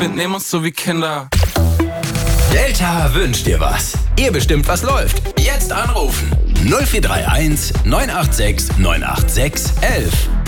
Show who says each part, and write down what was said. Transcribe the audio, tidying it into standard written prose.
Speaker 1: benehmen uns so wie Kinder.
Speaker 2: Delta wünscht dir was. Ihr bestimmt, was läuft. Jetzt anrufen. 0431 986 986 11.